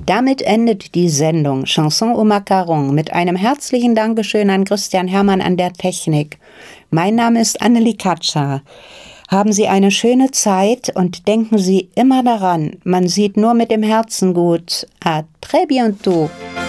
Damit endet die Sendung Chanson au Macaron mit einem herzlichen Dankeschön an Christian Herrmann an der Technik. Mein Name ist Annelie Katscher. Haben Sie eine schöne Zeit und denken Sie immer daran, man sieht nur mit dem Herzen gut. À très bientôt.